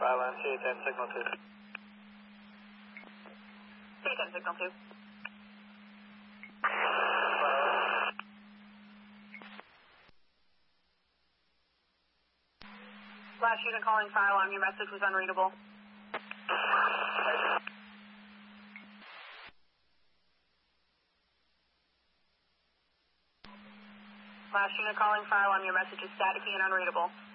Alarm C10 signal 2. C10 signal 2. Last unit calling fire alarm, your message was unreadable. Last unit calling fire alarm, your message is staticky and unreadable.